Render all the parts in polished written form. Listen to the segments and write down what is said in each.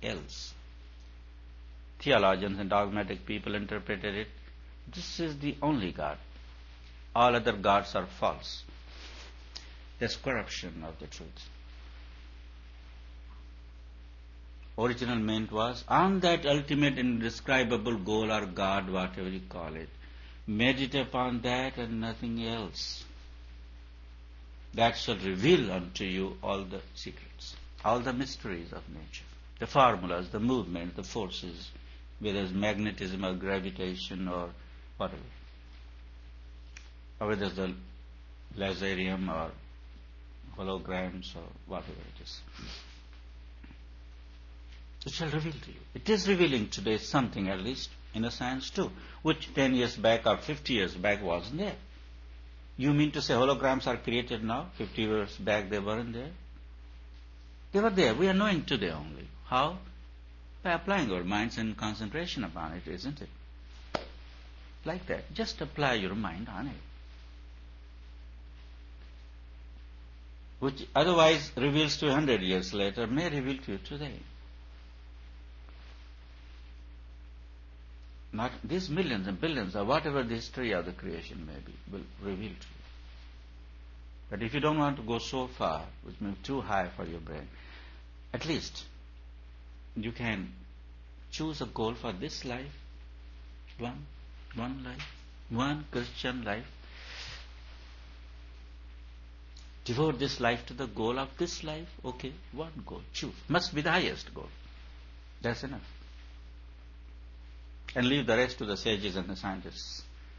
else. Theologians and dogmatic people interpreted it, this is the only God. All other gods are false. That's corruption of the truth. Original meant was, on that ultimate indescribable goal or God, whatever you call it, meditate upon that and nothing else. That shall reveal unto you all the secrets, all the mysteries of nature, the formulas, the movement, the forces, whether it's magnetism or gravitation or whatever, or whether it's the laserium or holograms or whatever it is. It shall reveal to you. It is revealing today something, at least in a science too, which 10 years back or 50 years back wasn't there. You mean to say holograms are created now? 50 years back they weren't there? They were there. We are knowing today only. How? By applying our minds and concentration upon it, isn't it? Like that. Just apply your mind on it. Which otherwise reveals to 100 years later, may reveal to you today. Not these millions and billions or whatever the history of the creation may be, will reveal to you. But if you don't want to go so far, which may be too high for your brain, at least you can choose a goal for this life, one life, one Christian life. Devote this life to the goal of this life. Okay, one goal, choose. Must be the highest goal. That's enough. And leave the rest to the sages and the scientists.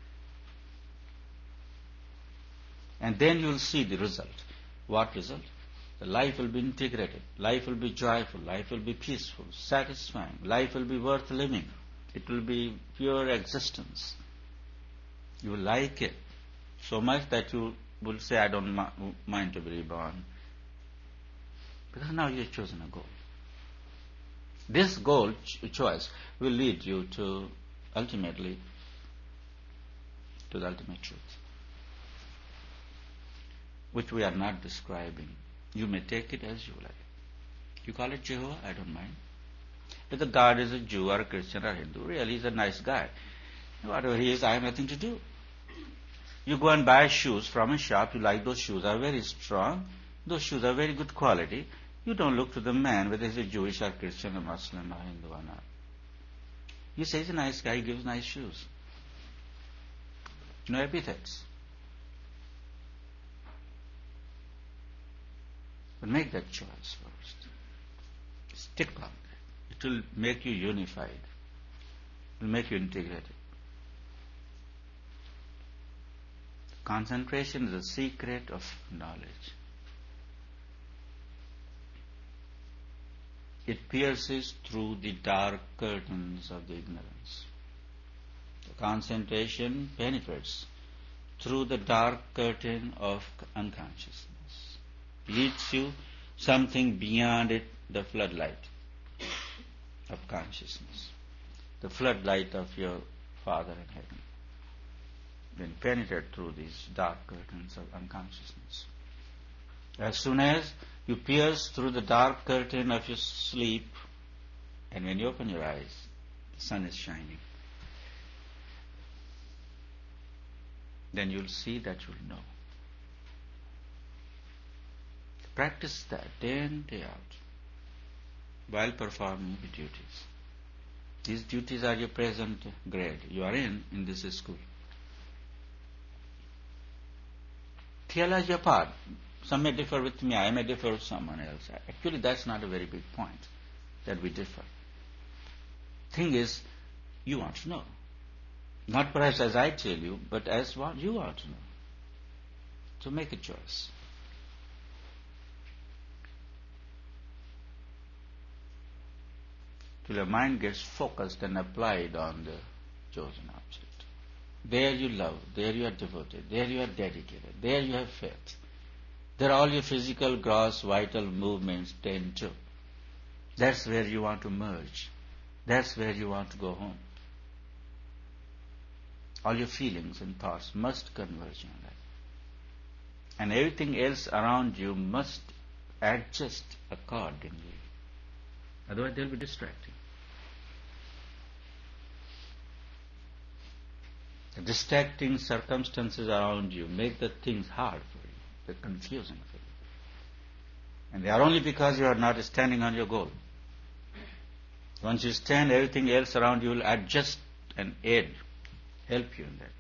And then you will see the result. What result? The life will be integrated. Life will be joyful. Life will be peaceful, satisfying. Life will be worth living. It will be pure existence. You will like it so much that you will say, I don't mind to be reborn. Because now you have chosen a goal. This goal choice will lead you to ultimately to the ultimate truth, which we are not describing. You may take it as you like. You call it Jehovah, I don't mind. If the God is a Jew or a Christian or Hindu, really he's a nice guy. Whatever he is, I have nothing to do. You go and buy shoes from a shop, you like those shoes, are very strong, those shoes are very good quality. You don't look to the man whether he's a Jewish or Christian or Muslim or Hindu or not. You say he's a nice guy, he gives nice shoes. No epithets. But make that choice first. Stick on it. It will make you unified. It will make you integrated. Concentration is the secret of knowledge. It pierces through the dark curtains of the ignorance. The concentration penetrates through the dark curtain of unconsciousness. Leads you something beyond it, the floodlight of consciousness. The floodlight of your Father in heaven. Then penetrate through these dark curtains of unconsciousness. As soon as you pierce through the dark curtain of your sleep, and when you open your eyes, the sun is shining. Then you'll see that you'll know. Practice that day in, day out, while performing your duties. These duties are your present grade. You are in this school. Theology apart. Some may differ with me, I may differ with someone else. Actually, that's not a very big point that we differ. Thing is, you want to know. Not perhaps as I tell you, but as what you want to know. So make a choice. Till your mind gets focused and applied on the chosen object. There you love, there you are devoted, there you are dedicated, there you have faith. There all your physical, gross, vital movements tend to. That's where you want to merge. That's where you want to go home. All your feelings and thoughts must converge on that. And everything else around you must adjust accordingly. Otherwise they'll be distracting. The distracting circumstances around you make the things hard for you. They're confusing for you. And they are only because you are not standing on your goal. Once you stand, everything else around you will adjust and aid, help you in that.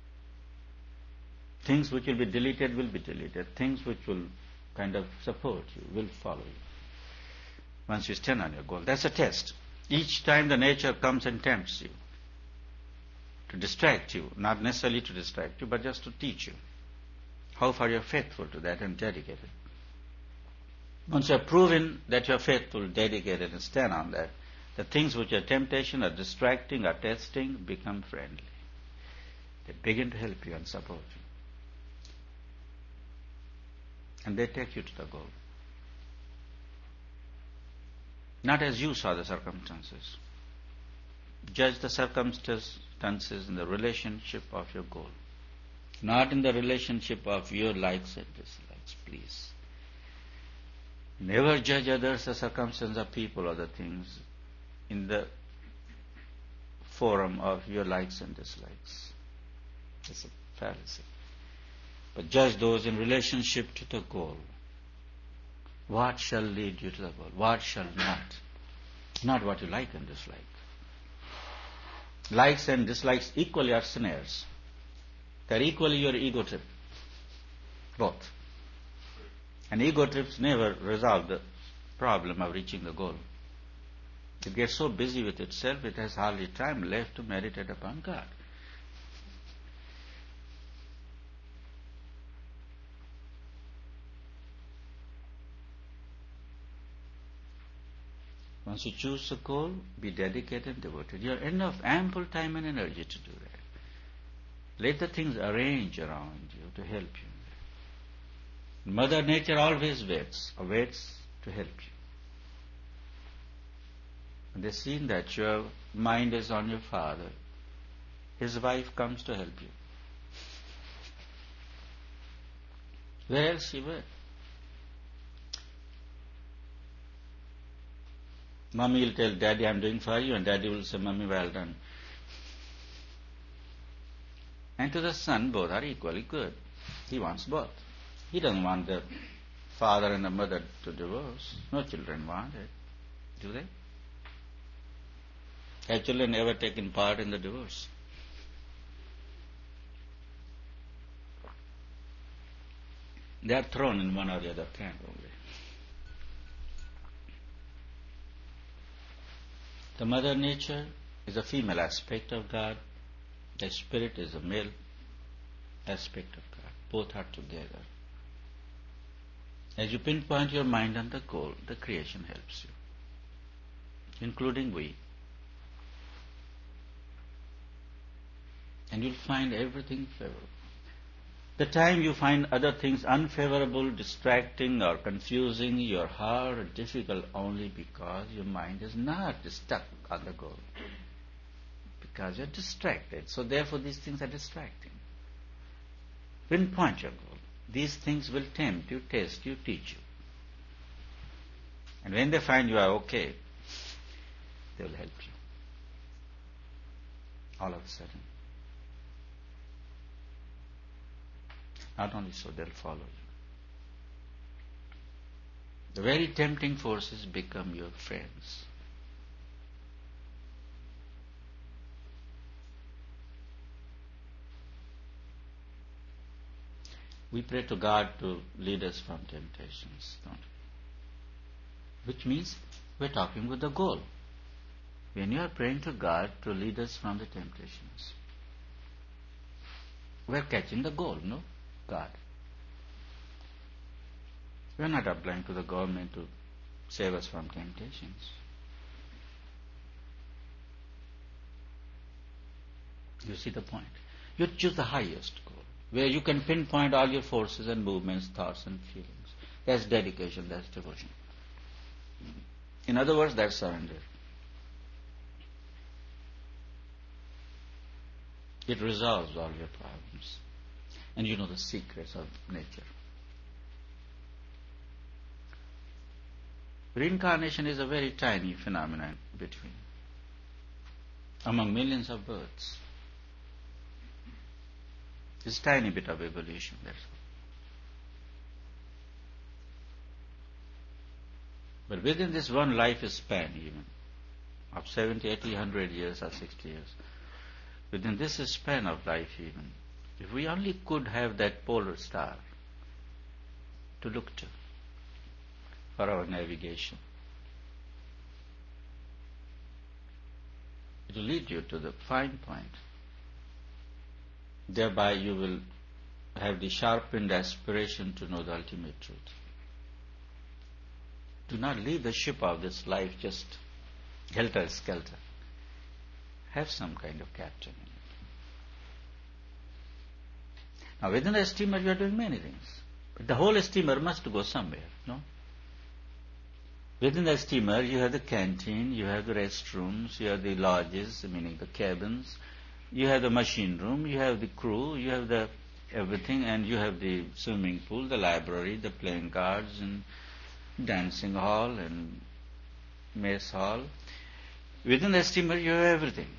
Things which will be deleted will be deleted. Things which will kind of support you will follow you. Once you stand on your goal. That's a test. Each time the nature comes and tempts you to distract you, not necessarily to distract you, but just to teach you how far you're faithful to that and dedicated. Once you have proven that you're faithful, dedicated, and stand on that, the things which are temptation, are distracting, are testing, become friendly. They begin to help you and support you. And they take you to the goal. Not as you saw the circumstances. Judge the circumstances in the relationship of your goal. Not in the relationship of your likes and dislikes, please. Never judge others, the circumstances of people or the things in the forum of your likes and dislikes. It's a fallacy. But judge those in relationship to the goal. What shall lead you to the goal? What shall not? Not what you like and dislike. Likes and dislikes equally are snares. They're equally your ego trip. Both. And ego trips never resolve the problem of reaching the goal. It gets so busy with itself, it has hardly time left to meditate upon God. Once you choose a goal, be dedicated and devoted. You have enough, ample time and energy to do that. Let the things arrange around you to help you. Mother Nature always waits to help you. When they see that your mind is on your father, his wife comes to help you. Where else she will? Mommy will tell Daddy, I'm doing for you, and Daddy will say, Mommy, well done. And to the son, both are equally good. He wants both. He doesn't want the father and the mother to divorce. No children want it, do they? Have children ever taken part in the divorce? They are thrown in one or the other camp only. The Mother Nature is a female aspect of God. The Spirit is a male aspect of God. Both are together. As you pinpoint your mind on the goal, the creation helps you, including we. And you'll find everything favorable. The time you find other things unfavorable, distracting or confusing, you're hard or difficult only because your mind is not stuck on the goal. Because you're distracted. So therefore these things are distracting. Pinpoint your goal. These things will tempt you, test you, teach you. And when they find you are okay, they will help you. All of a sudden. Not only so, they'll follow you. The very tempting forces become your friends. We pray to God to lead us from temptations, don't we? Which means we're talking with the goal. When you are praying to God to lead us from the temptations, we're catching the goal, no? God. We're not applying to the government to save us from temptations. You see the point? You choose the highest goal, where you can pinpoint all your forces and movements, thoughts and feelings. That's dedication, that's devotion. In other words, that's surrender. It resolves all your problems. And you know the secrets of nature. Reincarnation is a very tiny phenomenon between, among millions of births. It's a tiny bit of evolution, that's all. But within this one life span even, of 70, 80, 100 years or 60 years, within this span of life even, if we only could have that polar star to look to for our navigation, it will lead you to the fine point. Thereby you will have the sharpened aspiration to know the ultimate truth. Do not leave the ship of this life just helter-skelter. Have some kind of captain in it. Now within the steamer you are doing many things. But the whole steamer must go somewhere, no? Within the steamer you have the canteen, you have the restrooms, you have the lodges, meaning the cabins, you have the machine room, you have the crew, you have the everything, and you have the swimming pool, the library, the playing cards, and dancing hall and mess hall. Within the steamer you have everything.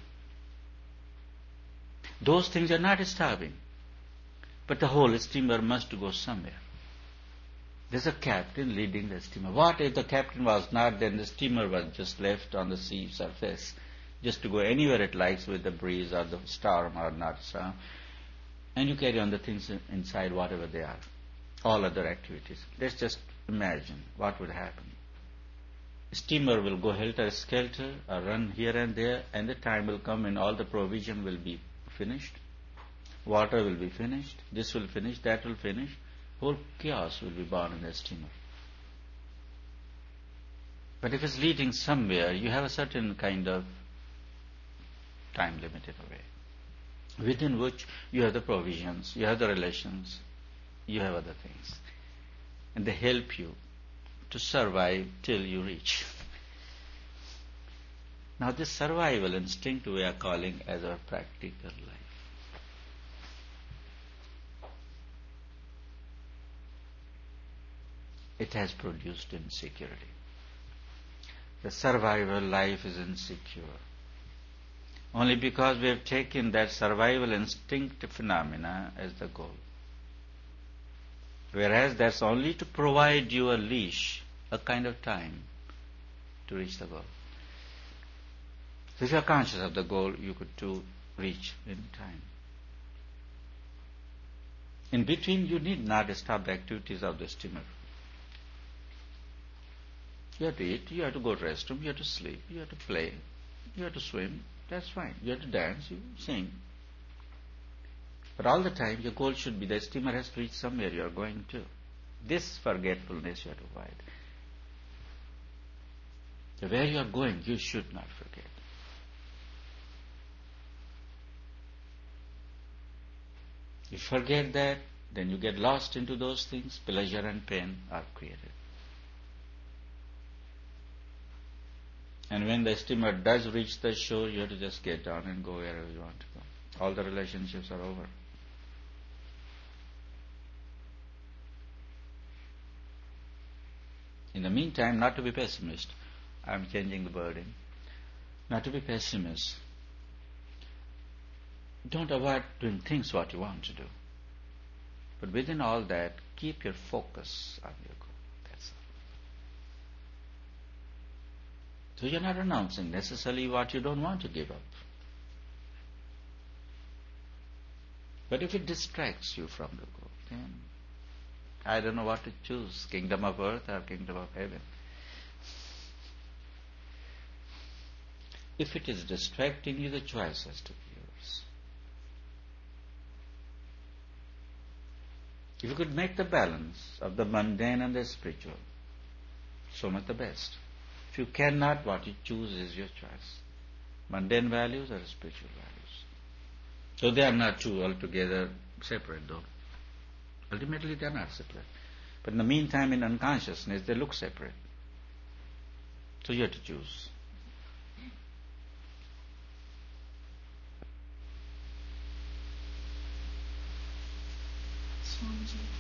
Those things are not starving, but the whole steamer must go somewhere. There's a captain leading the steamer. What if the captain was not, then the steamer was just left on the sea surface, just to go anywhere it likes with the breeze or the storm or not storm, and you carry on the things inside, whatever they are, all other activities. Let's just imagine what would happen. Steamer will go helter-skelter or run here and there, and the time will come when all the provision will be finished, water will be finished, this will finish, that will finish, whole chaos will be born in the steamer. But if it's leading somewhere, you have a certain kind of time limit in a way, within which you have the provisions, you have the relations, you have other things. And they help you to survive till you reach. Now this survival instinct we are calling as our practical life. It has produced insecurity. The survival life is insecure. Only because we have taken that survival instinct phenomena as the goal. Whereas that's only to provide you a leash, a kind of time to reach the goal. So if you are conscious of the goal, you could too reach in time. In between, you need not stop the activities of the steamer. You have to eat, you have to go to the restroom, you have to sleep, you have to play, you have to swim, that's fine. You have to dance, you sing. But all the time, your goal should be the steamer has to reach somewhere you are going to. This forgetfulness you have to avoid. Where you are going, you should not forget. You forget that, then you get lost into those things, pleasure and pain are created. And when the steamer does reach the shore, you have to just get down and go wherever you want to go. All the relationships are over. In the meantime, not to be pessimist, I am changing the wording, not to be pessimist. Don't avoid doing things what you want to do. But within all that, keep your focus on your goal. That's all. So you're not announcing necessarily what you don't want to give up. But if it distracts you from the goal, then I don't know what to choose, kingdom of earth or kingdom of heaven. If it is distracting you, the choice has to be yours. If you could make the balance of the mundane and the spiritual, so much the best. If you cannot, what you choose is your choice. Mundane values or spiritual values. So they are not two altogether separate though. Ultimately they are not separate. But in the meantime, in unconsciousness, they look separate. So you have to choose. Swamiji.